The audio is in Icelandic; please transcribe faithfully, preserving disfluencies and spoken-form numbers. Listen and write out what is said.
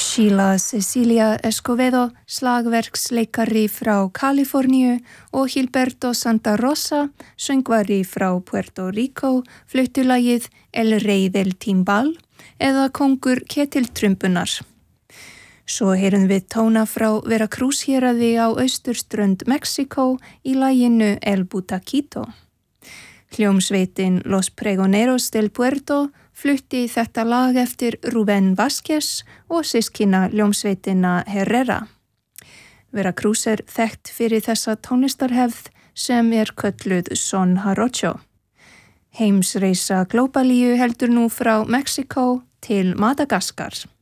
Sheila Cecilia Escovedo, slagverksleikari frá Kaliforníu og Gilberto Santa Rosa, söngvari frá Puerto Rico, fluttu lagið El Rey del Timbal eða Kóngur ketiltrumpunnar. Svo heyrum við tóna frá Veracruz héraði á austurströnd Mexíkó í laginu El Butaquito. Hljómsveitin Los Pregoneros del Puerto flutti þetta lag eftir Rubén Vázquez og systkina hljómsveitina Herrera. Veracruz er þekkt fyrir þessa tónlistarhefð sem er kölluð Son Jarocho. Heimsreisa Glóbalíu heldur nú frá Mexíkó til Madagaskar.